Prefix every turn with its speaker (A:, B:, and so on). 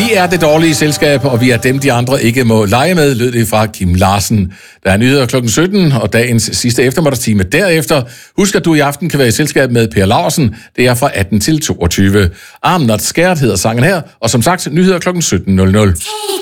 A: Vi er det dårlige selskab, og vi er dem, de andre ikke må lege med, lød det fra Kim Larsen. Der er nyheder klokken 17, og dagens sidste eftermiddagstime derefter. Husk, at du i aften kan være i selskab med Per Laursen. Det er fra 18 til 22. I'm Not Scared hedder sangen her, og som sagt, nyheder klokken 17.00.